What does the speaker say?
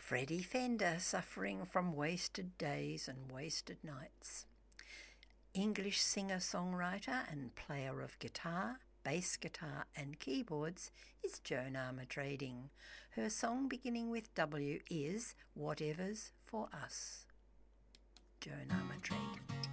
Freddie Fender, suffering from wasted days and wasted nights. English singer-songwriter and player of guitar, bass guitar and keyboards is Joan Armatrading. Her song beginning with W is Whatever's for Us. Joan Armatrading.